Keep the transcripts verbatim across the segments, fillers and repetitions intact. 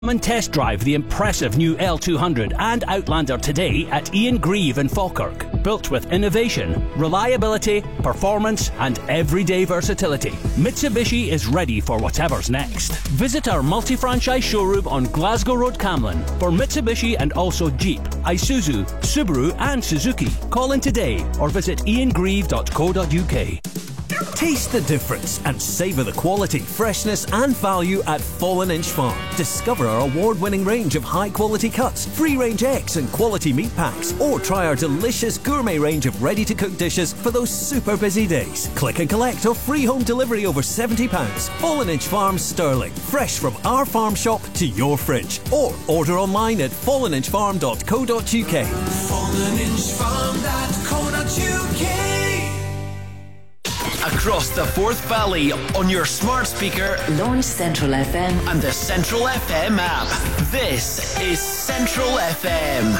Come and test drive the impressive new L two hundred and Outlander today at Ian Grieve in Falkirk. Built with innovation, reliability, performance and everyday versatility, Mitsubishi is ready for whatever's next. Visit our multi-franchise showroom on Glasgow Road, Camlin for Mitsubishi and also Jeep, Isuzu, Subaru and Suzuki. Call in today or visit ian grieve dot co dot u k. Taste the difference and savour the quality, freshness and value at Fallen Inch Farm. Discover our award-winning range of high-quality cuts, free-range eggs and quality meat packs, or try our delicious gourmet range of ready-to-cook dishes for those super busy days. Click and collect or free home delivery over seventy pounds. Fallen Inch Farm, Stirling. Fresh from our farm shop to your fridge. Or order online at fallen inch farm dot co dot u k. fallen inch farm dot co dot u k. Across the Forth Valley on your smart speaker, launch Central F M and the Central F M app. This is Central F M.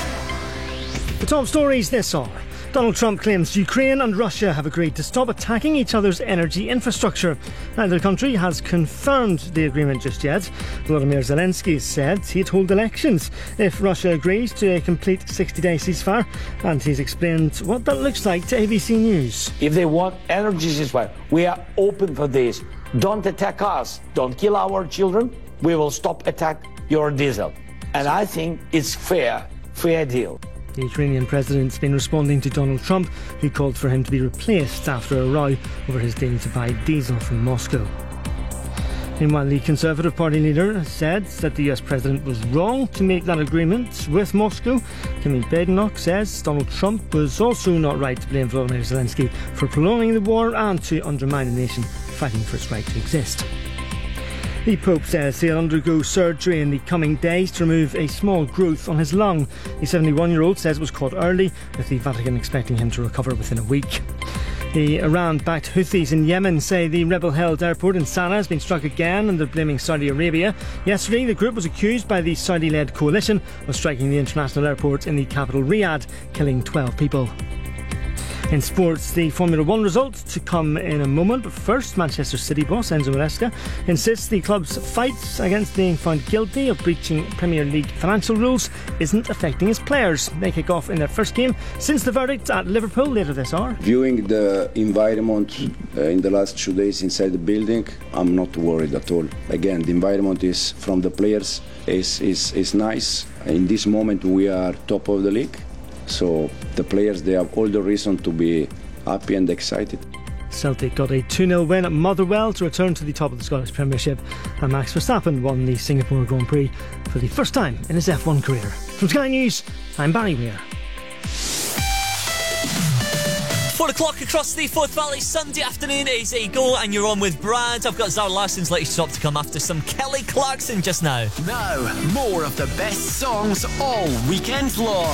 The top stories this hour. Donald Trump claims Ukraine and Russia have agreed to stop attacking each other's energy infrastructure. Neither country has confirmed the agreement just yet. Volodymyr Zelensky said he'd hold elections if Russia agrees to a complete sixty-day ceasefire, and he's explained what that looks like to A B C News. If they want energy ceasefire, we are open for this. Don't attack us. Don't kill our children. We will stop attack your diesel. And I think it's fair, fair deal. The Ukrainian president's been responding to Donald Trump, who called for him to be replaced after a row over his deal to buy diesel from Moscow. Meanwhile, the Conservative Party leader has said that the U S president was wrong to make that agreement with Moscow. Camille Badenoch says Donald Trump was also not right to blame Volodymyr Zelensky for prolonging the war and to undermine a nation fighting for its right to exist. The Pope says he'll undergo surgery in the coming days to remove a small growth on his lung. The seventy-one-year-old says it was caught early, with the Vatican expecting him to recover within a week. The Iran-backed Houthis in Yemen say the rebel-held airport in Sana'a has been struck again, and they're blaming Saudi Arabia. Yesterday, the group was accused by the Saudi-led coalition of striking the international airport in the capital Riyadh, killing twelve people. In sports, the Formula One results to come in a moment, but first, Manchester City boss Enzo Maresca insists the club's fight against being found guilty of breaching Premier League financial rules isn't affecting his players. They kick off in their first game since the verdict at Liverpool later this hour. Viewing the environment uh, in the last two days inside the building, I'm not worried at all. Again, the environment is from the players is is, is nice. In this moment, we are top of the league. So the players, they have all the reason to be happy and excited. Celtic got a two nil win at Motherwell to return to the top of the Scottish Premiership, and Max Verstappen won the Singapore Grand Prix for the first time in his F one career. From Sky News, I'm Barry Weir. Four o'clock across the Forth Valley. Sunday afternoon is a go, and you're on with Brad. I've got Zara Larson's latest stop to come after some Kelly Clarkson just now. Now, more of the best songs all weekend long.